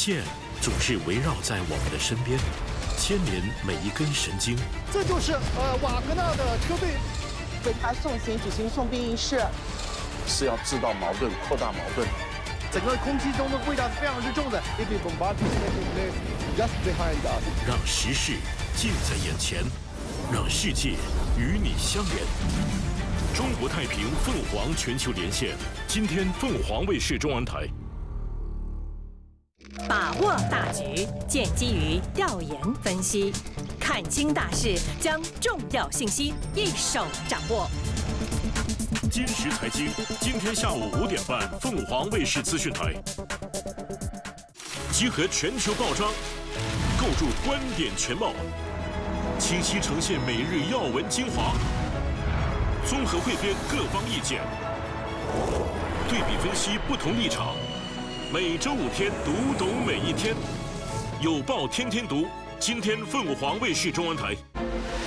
线总是围绕在我们的身边，牵连每一根神经。 这就是瓦格纳的车队为他送行举行送殡仪式， 是要制造矛盾、扩大矛盾。 整个空气中的味道是非常之重的。 让时事近在眼前，让世界与你相连。中国太平凤凰全球连线，今天凤凰卫视中文台。 把握大局，建基于调研分析，看清大势，将重要信息一手掌握。 今时财经，今天下午5点半，凤凰卫视资讯台，集合全球报章，构筑观点全貌，清晰呈现每日要闻精华，综合汇编各方意见，对比分析不同立场。每周5天，读懂每一天，有报天天读。今天凤凰卫视中文台。